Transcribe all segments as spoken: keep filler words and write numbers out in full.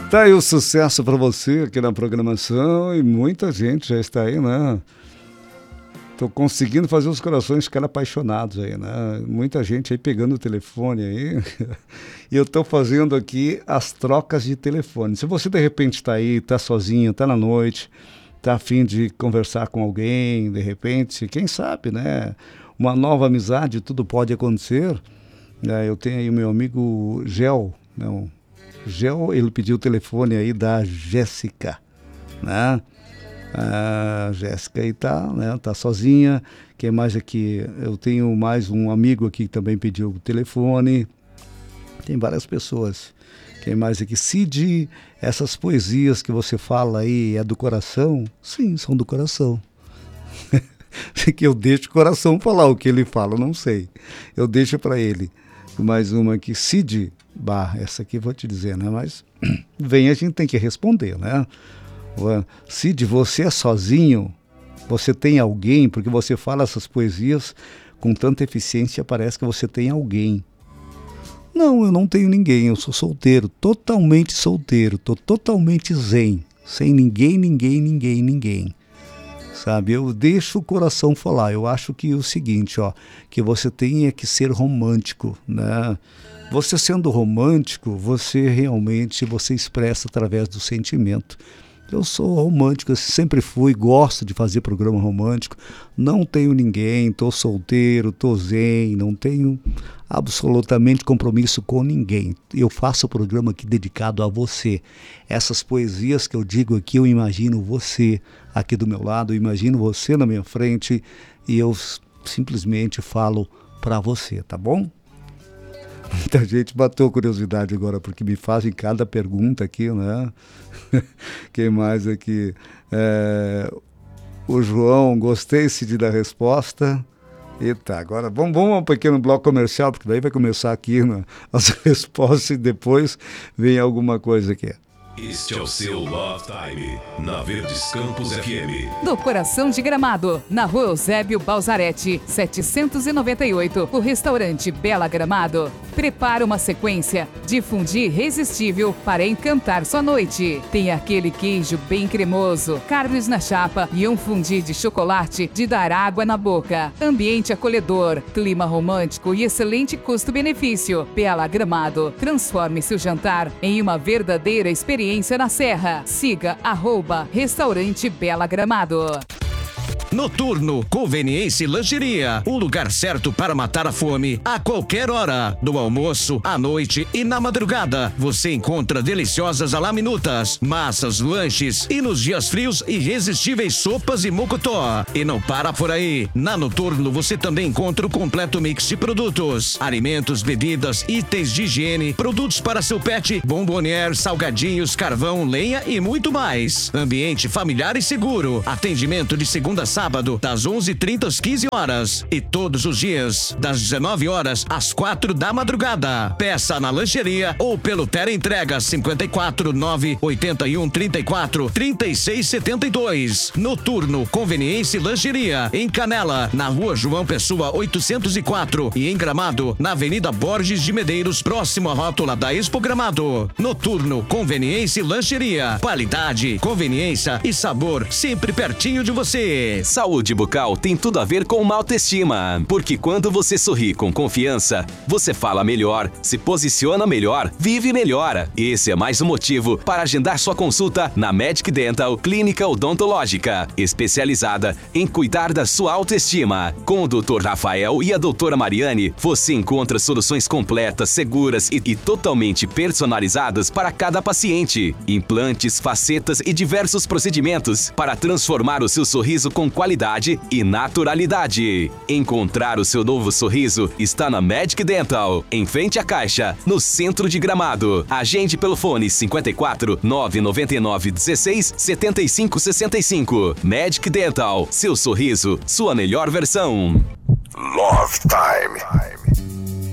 Tá aí o sucesso para você aqui na programação e muita gente já está aí, né? Tô conseguindo fazer os corações ficar apaixonados aí, né? Muita gente aí pegando o telefone aí. E eu tô fazendo aqui as trocas de telefone. Se você de repente está aí, está sozinho, está na noite, está a fim de conversar com alguém, de repente, quem sabe, né? Uma nova amizade, tudo pode acontecer. É, eu tenho aí o meu amigo Gel, né? O Gel, ele pediu o telefone aí da Jéssica, né? A Jéssica aí tá, né? Tá sozinha. Quem mais aqui? Eu tenho mais um amigo aqui que também pediu o telefone. Tem várias pessoas. Quem mais aqui? Cid, essas poesias que você fala aí é do coração? Sim, são do coração. Que eu deixo o coração falar o que ele fala, não sei. Eu deixo para ele. Mais uma aqui, Cid, bah, essa aqui eu vou te dizer, né? Mas vem, a gente tem que responder, né? Cid, você é sozinho? Você tem alguém? Porque você fala essas poesias com tanta eficiência, parece que você tem alguém. Não, eu não tenho ninguém, eu sou solteiro, totalmente solteiro, tô totalmente zen, sem ninguém, ninguém, ninguém, ninguém. Sabe, eu deixo o coração falar. Eu acho que é o seguinte, ó, que você tem que ser romântico, né? Você sendo romântico, você realmente, você expressa através do sentimento. Eu sou romântico, eu sempre fui, gosto de fazer programa romântico, não tenho ninguém, estou solteiro, estou zen, não tenho absolutamente compromisso com ninguém. Eu faço o programa aqui dedicado a você. Essas poesias que eu digo aqui, eu imagino você aqui do meu lado, eu imagino você na minha frente e eu simplesmente falo para você, tá bom? Muita gente bateu curiosidade agora, porque me fazem cada pergunta aqui, né? Quem mais aqui? É, o João, gostei Cid da resposta. Eita, agora vamos, vamos a um pequeno bloco comercial, porque daí vai começar aqui, né, as respostas e depois vem alguma coisa aqui. Este é o seu Love Time, na Verdes Campos F M. Do coração de Gramado, na rua Eusébio Balzarete, setecentos e noventa e oito, o restaurante Bela Gramado prepara uma sequência de fundi irresistível para encantar sua noite. Tem aquele queijo bem cremoso, carnes na chapa e um fundi de chocolate de dar água na boca. Ambiente acolhedor, clima romântico e excelente custo-benefício. Bela Gramado, transforme seu jantar em uma verdadeira experiência na Serra. Siga arroba Restaurante Bela Gramado. Noturno Conveniência e Lancheria, o lugar certo para matar a fome a qualquer hora, do almoço, à noite e na madrugada. Você encontra deliciosas alaminutas, massas, lanches e nos dias frios irresistíveis sopas e mocotó. E não para por aí. Na Noturno você também encontra o completo mix de produtos, alimentos, bebidas, itens de higiene, produtos para seu pet, bombonier, salgadinhos, carvão, lenha e muito mais. Ambiente familiar e seguro. Atendimento de segunda a sábado, das onze e trinta às quinze horas. E todos os dias, das dezenove horas às quatro da madrugada. Peça na lancheria ou pelo Teleentrega cinquenta e quatro, nove, oitenta e um, trinta e quatro, trinta e seis, setenta e dois. Noturno Conveniência e Lancheria, em Canela, na rua João Pessoa oitocentos e quatro. E em Gramado, na Avenida Borges de Medeiros, próximo à rótula da Expo Gramado. Noturno Conveniência e Lancheria. Qualidade, conveniência e sabor sempre pertinho de você. Saúde bucal tem tudo a ver com uma autoestima, porque quando você sorri com confiança, você fala melhor, se posiciona melhor, vive melhor. Esse é mais um motivo para agendar sua consulta na Medic Dental Clínica Odontológica, especializada em cuidar da sua autoestima. Com o doutor Rafael e a doutora Mariane, você encontra soluções completas, seguras e, e totalmente personalizadas para cada paciente. Implantes, facetas e diversos procedimentos para transformar o seu sorriso com qualidade e naturalidade. Encontrar o seu novo sorriso está na Medic Dental, em frente à Caixa, no centro de Gramado. Agende pelo fone cinquenta e quatro, nove nove nove, dezesseis, setenta e cinco, sessenta e cinco. Medic Dental, seu sorriso, sua melhor versão. Love Time.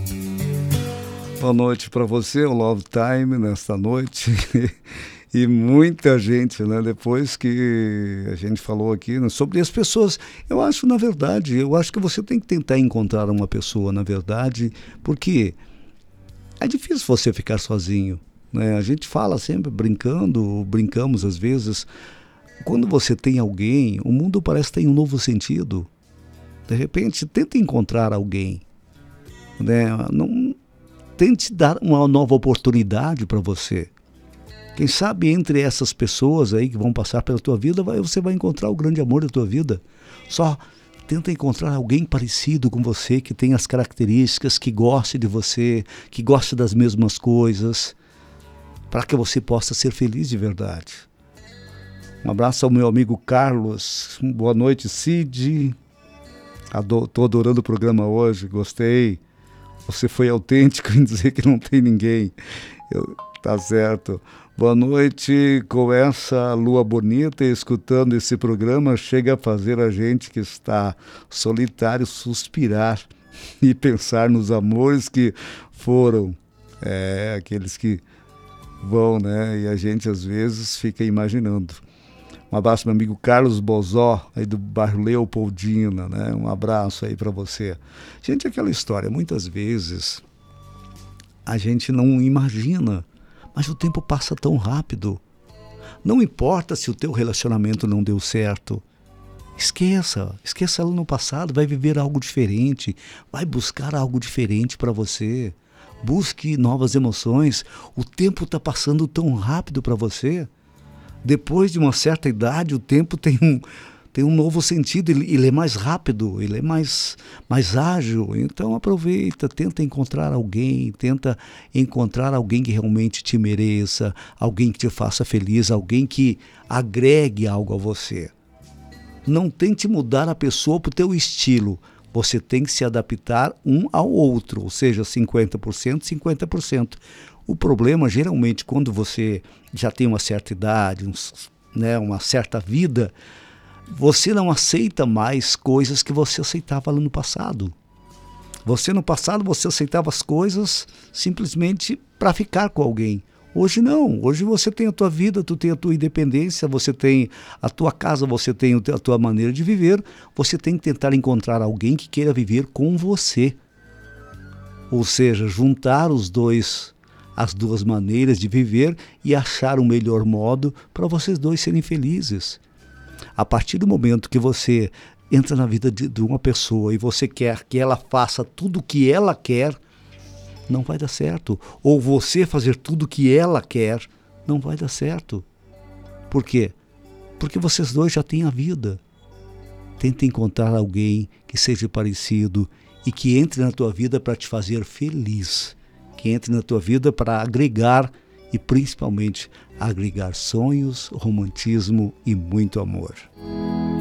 Boa noite para você, o Love Time nesta noite. E muita gente, né, depois que a gente falou aqui, né, sobre as pessoas, eu acho, na verdade, eu acho que você tem que tentar encontrar uma pessoa, na verdade, porque é difícil você ficar sozinho, né? A gente fala sempre brincando, brincamos às vezes. Quando você tem alguém, o mundo parece que tem um novo sentido. De repente, tenta encontrar alguém, né? Não, tente dar uma nova oportunidade para você. Quem sabe entre essas pessoas aí que vão passar pela tua vida, vai, você vai encontrar o grande amor da tua vida. Só tenta encontrar alguém parecido com você, que tenha as características, que goste de você, que goste das mesmas coisas, para que você possa ser feliz de verdade. Um abraço ao meu amigo Carlos. Boa noite, Cid. Estou adorando o programa hoje, gostei. Você foi autêntico em dizer que não tem ninguém. Eu, tá certo. Boa noite. Com essa lua bonita e escutando esse programa, chega a fazer a gente que está solitário suspirar e pensar nos amores que foram, é, aqueles que vão, né? E a gente às vezes fica imaginando. Um abraço, meu amigo Carlos Bozó, aí do bairro Leopoldina, né? Um abraço aí para você. Gente, aquela história, muitas vezes a gente não imagina, mas o tempo passa tão rápido. Não importa se o teu relacionamento não deu certo. Esqueça, esqueça ela no passado, vai viver algo diferente, vai buscar algo diferente para você. Busque novas emoções, o tempo está passando tão rápido para você. Depois de uma certa idade, o tempo tem um, tem um novo sentido, ele, ele é mais rápido, ele é mais, mais ágil. Então aproveita, tenta encontrar alguém, tenta encontrar alguém que realmente te mereça, alguém que te faça feliz, alguém que agregue algo a você. Não tente mudar a pessoa para o teu estilo, você tem que se adaptar um ao outro, ou seja, cinquenta por cento, cinquenta por cento. O problema, geralmente, quando você já tem uma certa idade, uns, né, uma certa vida, você não aceita mais coisas que você aceitava lá no passado. Você, no passado, você aceitava as coisas simplesmente para ficar com alguém. Hoje não, hoje você tem a tua vida, tu tem a tua independência, você tem a tua casa, você tem a tua maneira de viver, você tem que tentar encontrar alguém que queira viver com você. Ou seja, juntar os dois, as duas maneiras de viver e achar o melhor modo para vocês dois serem felizes. A partir do momento que você entra na vida de, de uma pessoa e você quer que ela faça tudo o que ela quer, não vai dar certo. Ou você fazer tudo o que ela quer, não vai dar certo. Por quê? Porque vocês dois já têm a vida. Tenta encontrar alguém que seja parecido e que entre na tua vida para te fazer feliz. Que entre na tua vida para agregar e principalmente agregar sonhos, romantismo e muito amor.